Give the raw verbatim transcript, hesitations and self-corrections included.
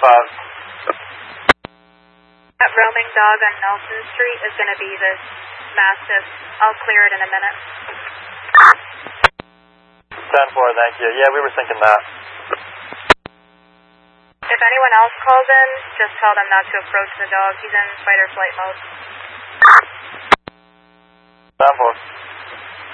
five. That roaming dog on Nelson Street is going to be this Mastiff. I'll clear it in a minute. ten four, thank you. Yeah, we were thinking that. If anyone else calls in, just tell them not to approach the dog. He's in fight or flight mode. ten four.